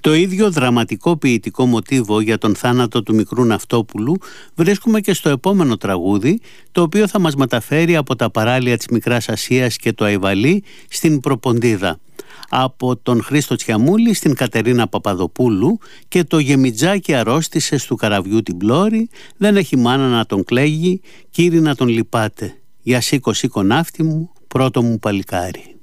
Το ίδιο δραματικό ποιητικό μοτίβο για τον θάνατο του μικρού Ναυτόπουλου βρίσκουμε και στο επόμενο τραγούδι, το οποίο θα μας μεταφέρει από τα παράλια της Μικράς Ασίας και το Αϊβαλί στην Προποντίδα, από τον Χρήστο Τσιαμούλη στην Κατερίνα Παπαδοπούλου και το «Γεμιτζάκι αρρώστησε στου καραβιού την πλώρη, δεν έχει μάνα να τον κλαίγει, κύρι να τον λυπάτε, για σήκω σήκω ναύτη μου, πρώτο μου παλικάρι».